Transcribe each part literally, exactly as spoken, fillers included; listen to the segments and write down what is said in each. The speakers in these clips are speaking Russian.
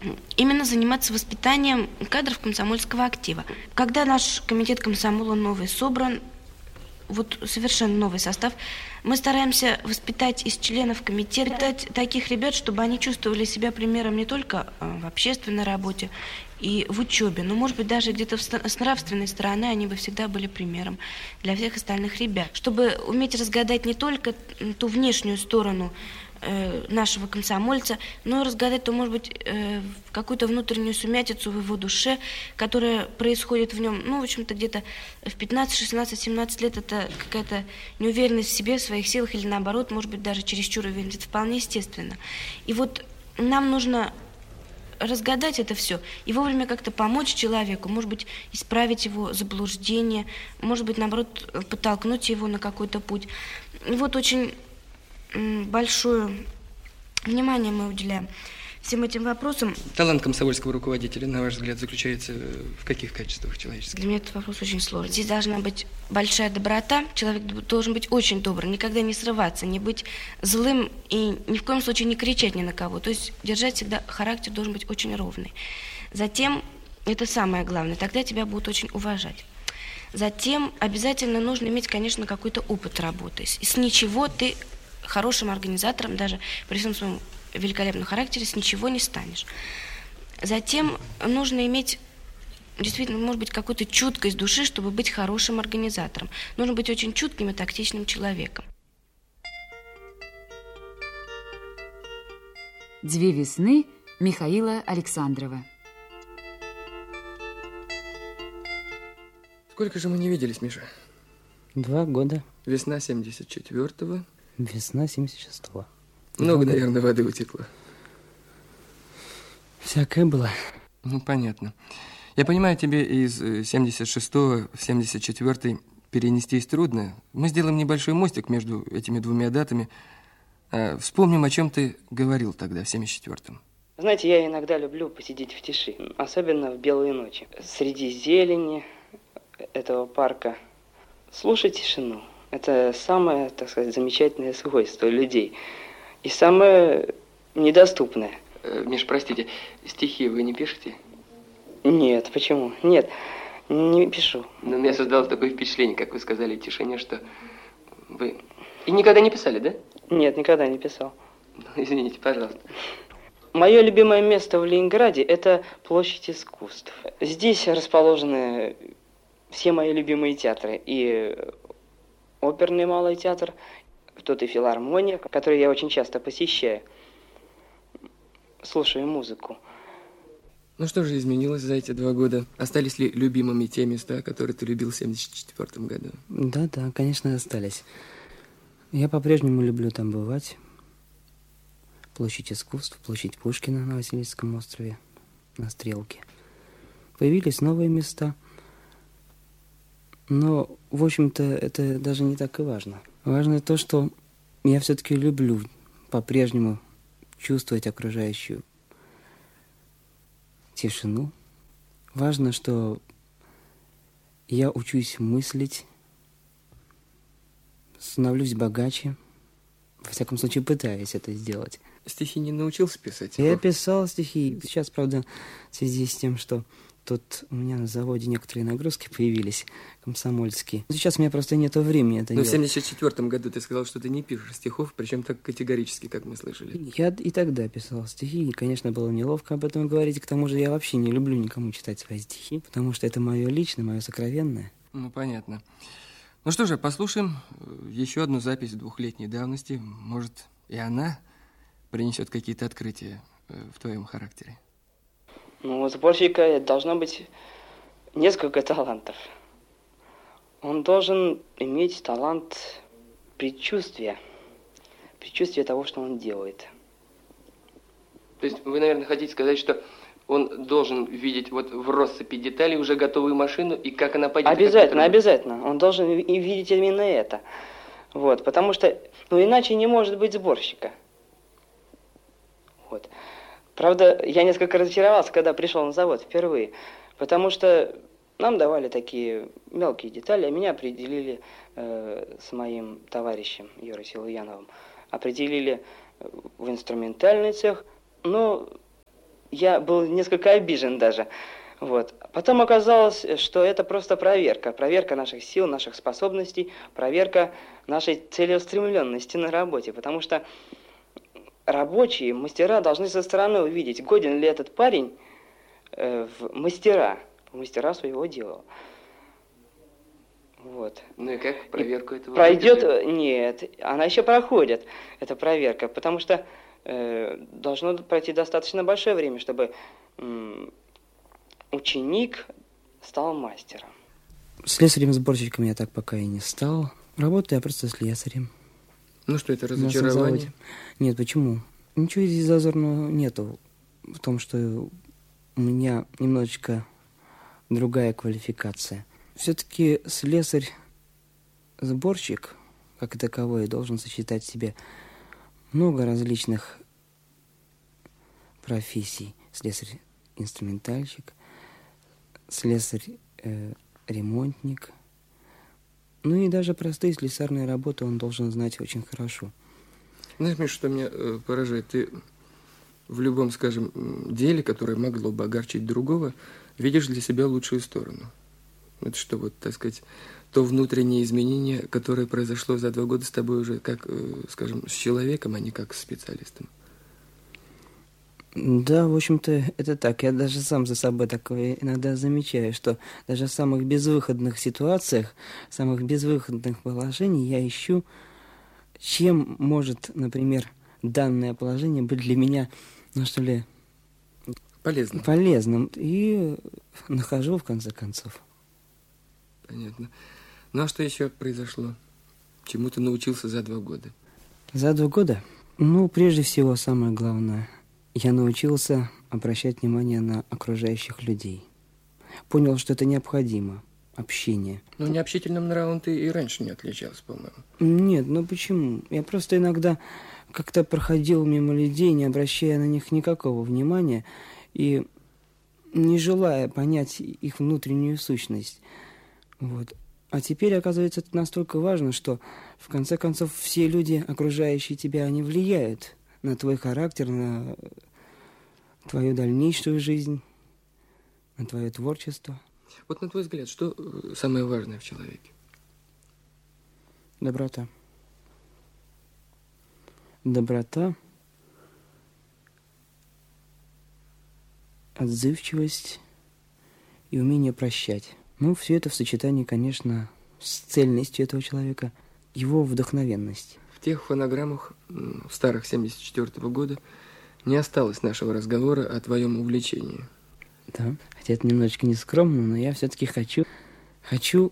именно заниматься воспитанием кадров комсомольского актива. Когда наш комитет комсомола новый собран, вот совершенно новый состав, мы стараемся воспитать из членов комитета таких ребят, чтобы они чувствовали себя примером не только в общественной работе и в учебе, но, может быть, даже где-то с нравственной стороны они бы всегда были примером для всех остальных ребят. Чтобы уметь разгадать не только ту внешнюю сторону нашего комсомольца, но разгадать, то, может быть, какую-то внутреннюю сумятицу в его душе, которая происходит в нем, ну, в общем-то, где-то в пятнадцать, шестнадцать, семнадцать лет. Это какая-то неуверенность в себе, в своих силах, или наоборот, может быть, даже чересчур уверенность. Это вполне естественно. И вот нам нужно разгадать это все и вовремя как-то помочь человеку, может быть, исправить его заблуждение, может быть, наоборот, подтолкнуть его на какой-то путь. И вот очень большое внимание мы уделяем всем этим вопросам. Талант комсомольского руководителя, на ваш взгляд, заключается в каких качествах человеческих? Для меня этот вопрос очень сложный. Здесь должна быть большая доброта. Человек должен быть очень добрым, никогда не срываться, не быть злым и ни в коем случае не кричать ни на кого. То есть держать всегда характер должен быть очень ровный. Затем, это самое главное, тогда тебя будут очень уважать. Затем обязательно нужно иметь, конечно, какой-то опыт работы. С ничего ты хорошим организатором, даже при всем своем великолепном характере, с ничего не станешь. Затем нужно иметь, действительно, может быть, какую-то чуткость души, чтобы быть хорошим организатором. Нужно быть очень чутким и тактичным человеком. «Две весны» Михаила Александрова. Сколько же мы не виделись, Миша? Два года. Весна семьдесят четвёртого. Весна семьдесят шестого. Много, Два наверное, года. Воды утекло. Всякое было. Ну, понятно. Я понимаю, тебе из семьдесят шестого в семьдесят четвёртый перенестись трудно. Мы сделаем небольшой мостик между этими двумя датами. А вспомним, о чем ты говорил тогда, в семьдесят четвёртом. Знаете, я иногда люблю посидеть в тиши, особенно в белые ночи. Среди зелени этого парка слушать тишину. Это самое, так сказать, замечательное свойство людей. И самое недоступное. Э, Миш, простите, стихи вы не пишете? Нет, почему? Нет, не пишу. Но у меня создалось такое впечатление, как вы сказали в тишине, что вы... И никогда не писали, да? Нет, никогда не писал. Извините, пожалуйста. Мое любимое место в Ленинграде – это площадь искусств. Здесь расположены все мои любимые театры. И оперный малый театр, тут и филармония, который я очень часто посещаю. Слушаю музыку. Ну что же изменилось за эти два года? Остались ли любимыми те места, которые ты любил в семьдесят четвёртом году? Да-да, конечно, остались. Я по-прежнему люблю там бывать. Площадь искусств, площадь Пушкина на Васильевском острове, на Стрелке. Появились новые места. Но, в общем-то, это даже не так и важно. Важно то, что я все-таки люблю по-прежнему чувствовать окружающую тишину. Важно, что я учусь мыслить, становлюсь богаче. Во всяком случае, пытаюсь это сделать. Стихи не научился писать? Я писал стихи. Сейчас, правда, в связи с тем, что тут у меня на заводе некоторые нагрузки появились, комсомольские. Сейчас у меня просто нет времени это Но делать. в семьдесят четвёртом году ты сказал, что ты не пишешь стихов, причем так категорически, как мы слышали. Я и тогда писал стихи, и, конечно, было неловко об этом говорить. К тому же я вообще не люблю никому читать свои стихи, потому что это мое личное, мое сокровенное. Ну, понятно. Ну что же, послушаем еще одну запись двухлетней давности. Может, и она принесет какие-то открытия в твоем характере. Ну, у сборщика должно быть несколько талантов. Он должен иметь талант предчувствия, предчувствия того, что он делает. То есть вы, наверное, хотите сказать, что он должен видеть вот в россыпи деталей уже готовую машину и как она пойдет? Обязательно, обязательно. Он должен и видеть именно это. Вот, потому что, ну, иначе не может быть сборщика. Вот. Правда, я несколько разочаровался, когда пришел на завод впервые, потому что нам давали такие мелкие детали, а меня определили э, с моим товарищем Юрой Силуяновым, определили в инструментальный цех, но Я был несколько обижен даже. Вот. Потом оказалось, что это просто проверка. Проверка наших сил, наших способностей, проверка нашей целеустремленности на работе. Потому что рабочие, мастера должны со стороны увидеть, годен ли этот парень э, в мастера, в мастера своего дела. Вот. Ну и как проверку этого? Пройдет? Нет, она еще проходит, эта проверка, потому что э, должно пройти достаточно большое время, чтобы э, ученик стал мастером. Слесарем-сборщиком я так пока и не стал. Работаю я просто слесарем. Ну что, это разочарование? Нет, почему? Ничего здесь зазорного нету в том, что у меня немножечко другая квалификация. Все-таки слесарь-сборщик, как таковой, должен сочетать в себе много различных профессий. Слесарь-инструментальщик, слесарь-ремонтник. Ну и даже простые слесарные работы он должен знать очень хорошо. Знаешь, Миша, что меня э, поражает? Ты в любом, скажем, деле, которое могло бы огорчить другого, видишь для себя лучшую сторону. Это что, вот, так сказать, то внутреннее изменение, которое произошло за два года с тобой уже, как, э, скажем, с человеком, а не как с специалистом. Да, в общем-то, это так. Я даже сам за собой такое иногда замечаю, что даже в самых безвыходных ситуациях, в самых безвыходных положениях я ищу, чем может, например, данное положение быть для меня, ну что ли, полезным. полезным. И нахожу, в конце концов. Понятно. Ну, а что еще произошло? Чему ты научился за два года? За два года? Ну, прежде всего, самое главное, я научился обращать внимание на окружающих людей. Понял, что это необходимо, общение. Ну, необщительным нравом ты и раньше не отличался, по-моему. Нет, ну почему? Я просто иногда как-то проходил мимо людей, не обращая на них никакого внимания и не желая понять их внутреннюю сущность. Вот. А теперь, оказывается, это настолько важно, что, в конце концов, все люди, окружающие тебя, они влияют на твой характер, на твою дальнейшую жизнь, на твое творчество. Вот на твой взгляд, что самое важное в человеке? Доброта. Доброта, отзывчивость и умение прощать. Ну, все это в сочетании, конечно, с цельностью этого человека, его вдохновенность. В тех фонограммах старых семьдесят четвёртого года не осталось нашего разговора о твоем увлечении. Да, хотя это немножечко нескромно, но я все-таки хочу, хочу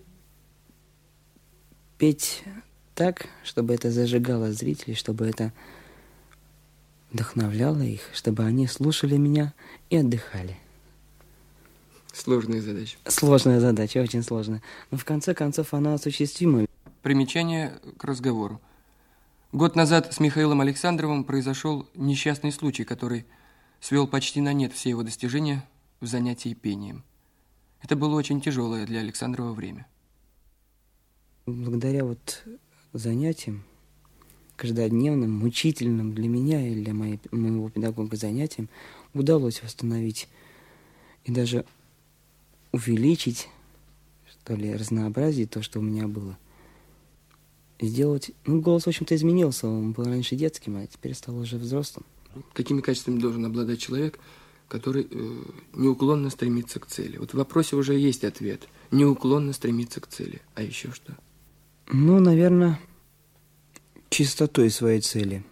петь так, чтобы это зажигало зрителей, чтобы это вдохновляло их, чтобы они слушали меня и отдыхали. Сложная задача. Сложная задача, очень сложная. Но в конце концов она осуществима. Примечание к разговору. Год назад с Михаилом Александровым произошел несчастный случай, который свел почти на нет все его достижения в занятии пением. Это было очень тяжелое для Александрова время. Благодаря вот занятиям, каждодневным, мучительным для меня и для моей, моего педагога занятиям, удалось восстановить и даже увеличить, что ли, разнообразие, то, что у меня было. И сделать... Ну, голос, в общем-то, изменился. Он был раньше детским, а теперь стал уже взрослым. Какими качествами должен обладать человек, который э, неуклонно стремится к цели? Вот в вопросе уже есть ответ. Неуклонно стремится к цели. А еще что? Ну, наверное, чистотой своей цели.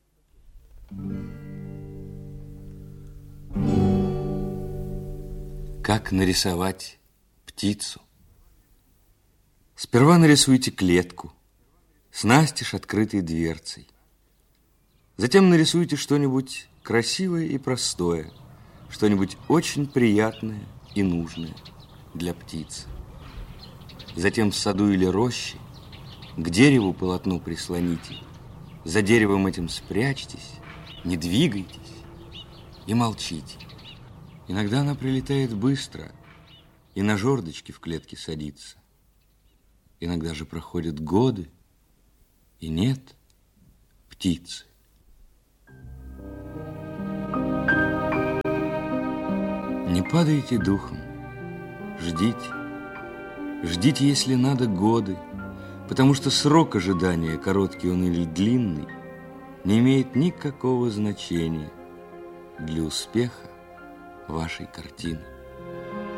Как нарисовать птицу? Сперва нарисуйте клетку с настежь открытой дверцей. Затем нарисуйте что-нибудь красивое и простое, что-нибудь очень приятное и нужное для птицы. Затем в саду или роще к дереву полотно прислоните, за деревом этим спрячьтесь, не двигайтесь и молчите. Иногда она прилетает быстро и на жердочке в клетке садится. Иногда же проходят годы, и нет птицы. Не падайте духом, ждите. Ждите, если надо, годы, потому что срок ожидания, короткий он или длинный, не имеет никакого значения для успеха вашей картины.